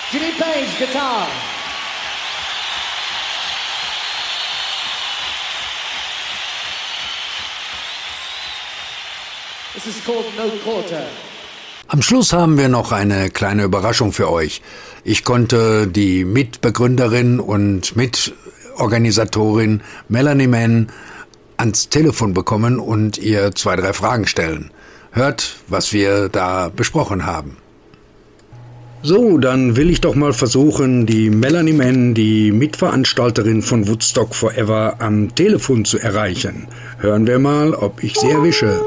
Jimmy Page, guitar. This is called No Quarter. Am Schluss haben wir noch eine kleine Überraschung für euch. Ich konnte die Mitbegründerin und Mitorganisatorin Melanie Mann ans Telefon bekommen und ihr 2, 3 Fragen stellen. Hört, was wir da besprochen haben. So, dann will ich doch mal versuchen, die Melanie Mann, die Mitveranstalterin von Woodstock Forever, am Telefon zu erreichen. Hören wir mal, ob ich sie erwische.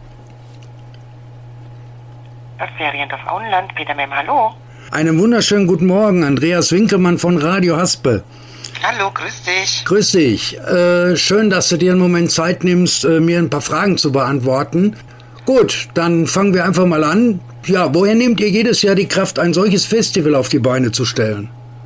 Das Feriendorf Auenland, Peter Mem, hallo. Einen wunderschönen guten Morgen, Andreas Winkelmann von Radio Haspe. Hallo, grüß dich. Grüß dich. Schön, dass du dir einen Moment Zeit nimmst, mir ein paar Fragen zu beantworten. Gut, dann fangen wir einfach mal an. Ja, woher nehmt ihr jedes Jahr die Kraft, ein solches Festival auf die Beine zu stellen?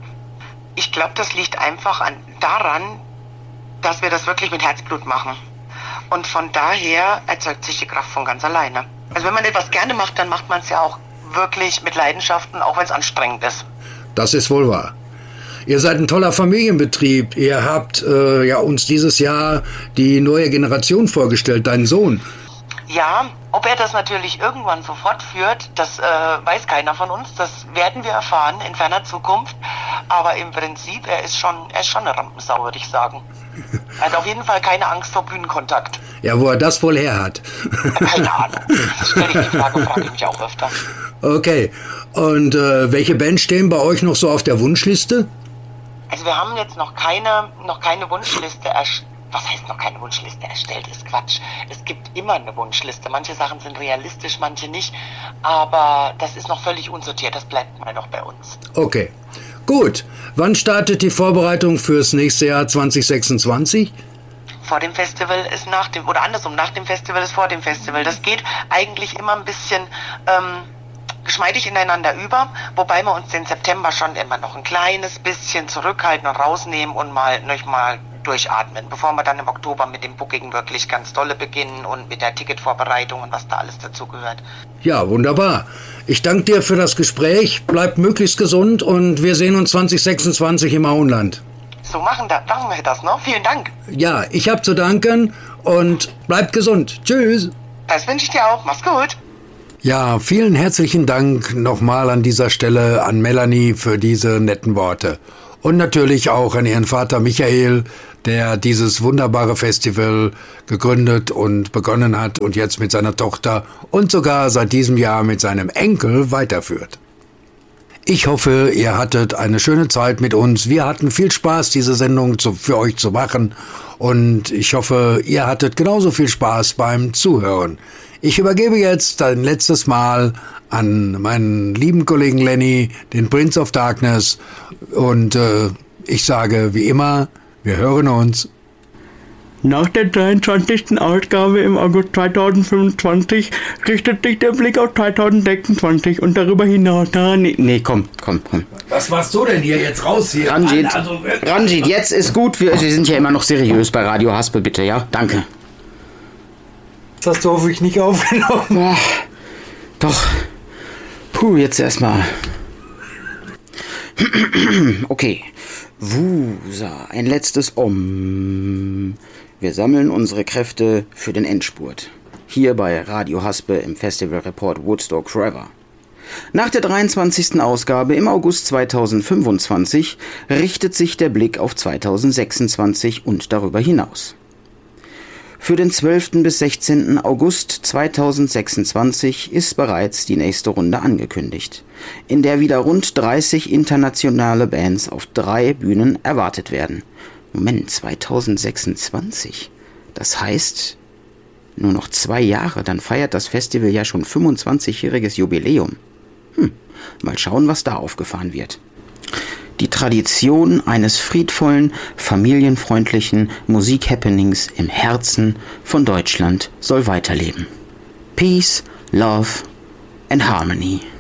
Ich glaube, das liegt einfach daran, dass wir das wirklich mit Herzblut machen. Und von daher erzeugt sich die Kraft von ganz alleine. Also wenn man etwas gerne macht, dann macht man es ja auch wirklich mit Leidenschaften, auch wenn es anstrengend ist. Das ist wohl wahr. Ihr seid ein toller Familienbetrieb. Ihr habt uns dieses Jahr die neue Generation vorgestellt, deinen Sohn. Ja, ob er das natürlich irgendwann so fortführt, das weiß keiner von uns. Das werden wir erfahren in ferner Zukunft. Aber im Prinzip, er ist schon eine Rampensau, würde ich sagen. Er hat auf jeden Fall keine Angst vor Bühnenkontakt. Ja, wo er das wohl her hat. Keine Ahnung. Das stelle ich die Frage, frage ich mich auch öfter. Okay. Und welche Bands stehen bei euch noch so auf der Wunschliste? Also wir haben jetzt noch keine Wunschliste erstellt. Was heißt noch keine Wunschliste erstellt? Ist Quatsch. Es gibt immer eine Wunschliste. Manche Sachen sind realistisch, manche nicht. Aber das ist noch völlig unsortiert. Das bleibt mal noch bei uns. Okay. Gut. Wann startet die Vorbereitung fürs nächste Jahr 2026? Vor dem Festival ist nach dem, oder andersrum, nach dem Festival ist vor dem Festival. Das geht eigentlich immer ein bisschen geschmeidig ineinander über, wobei wir uns den September schon immer noch ein kleines bisschen zurückhalten und rausnehmen und mal durchatmen, bevor wir dann im Oktober mit dem Booking wirklich ganz dolle beginnen und mit der Ticketvorbereitung und was da alles dazugehört. Ja, wunderbar. Ich danke dir für das Gespräch, bleib möglichst gesund und wir sehen uns 2026 im Auenland. So machen wir das, ne? Vielen Dank. Ja, ich habe zu danken und bleibt gesund. Tschüss. Das wünsche ich dir auch. Mach's gut. Ja, vielen herzlichen Dank nochmal an dieser Stelle an Melanie für diese netten Worte. Und natürlich auch an ihren Vater Michael, der dieses wunderbare Festival gegründet und begonnen hat und jetzt mit seiner Tochter und sogar seit diesem Jahr mit seinem Enkel weiterführt. Ich hoffe, ihr hattet eine schöne Zeit mit uns. Wir hatten viel Spaß, diese Sendung für euch zu machen. Und ich hoffe, ihr hattet genauso viel Spaß beim Zuhören. Ich übergebe jetzt ein letztes Mal an meinen lieben Kollegen Lenny, den Prince of Darkness. Und ich sage wie immer, wir hören uns. Nach der 23. Ausgabe im August 2025 richtet sich der Blick auf 2026 und darüber hinaus. Nee, komm. Was machst du denn hier jetzt raus hier? Ranjit, jetzt ist gut. Wir sind ja immer noch seriös bei Radio Haspe, bitte, ja? Danke. Das hast du hoffentlich nicht aufgenommen. Ach, doch. Puh, jetzt erstmal. Okay. Wusa, ein letztes Om. Wir sammeln unsere Kräfte für den Endspurt. Hier bei Radio Haspe im Festival Report Woodstock Forever. Nach der 23. Ausgabe im August 2025 richtet sich der Blick auf 2026 und darüber hinaus. Für den 12. bis 16. August 2026 ist bereits die nächste Runde angekündigt, in der wieder rund 30 internationale Bands auf 3 Bühnen erwartet werden. Moment, 2026? Das heißt, nur noch 2 Jahre, dann feiert das Festival ja schon 25-jähriges Jubiläum. Mal schauen, was da aufgefahren wird. Die Tradition eines friedvollen, familienfreundlichen Musik-Happenings im Herzen von Deutschland soll weiterleben. Peace, Love and Harmony.